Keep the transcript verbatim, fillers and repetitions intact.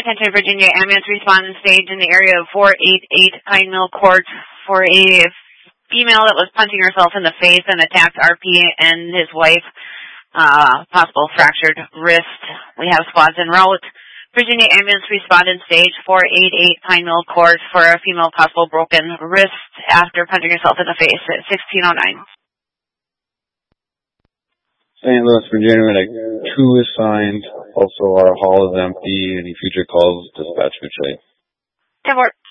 attention, Virginia ambulance respondent stage in the area of four eighty-eight Pine Mill Court for a female that was punching herself in the face and attacked R P and his wife. Uh, possible fractured wrist. We have squads en route. Virginia ambulance respondent stage four eighty-eight Pine Mill Court for a female possible broken wrist after punching herself in the face at sixteen oh nine. Saint Louis, Virginia, like two assigned. Also, our hall is empty. Any future calls, dispatch mutually. ten four.